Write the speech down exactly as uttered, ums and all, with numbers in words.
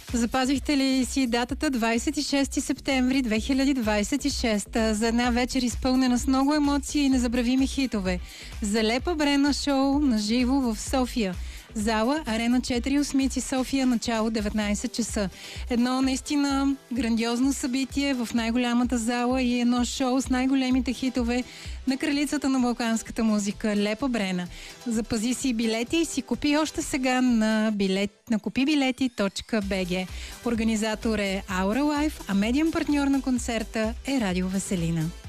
Запазихте ли си датата двадесет и шести септември две хиляди двадесет и шеста за една вечер изпълнена с много емоции и незабравими хитове? За Лепа Брена шоу на живо в София. Зала Арена четири Осмици, София, начало деветнадесет часа. Едно наистина грандиозно събитие в най-голямата зала и едно шоу с най-големите хитове на кралицата на балканската музика Лепа Брена. Запази си билети и си купи още сега на, билет, на купи билети точка би джи. Организатор е Aura Life, а медиен партньор на концерта е Радио Веселина.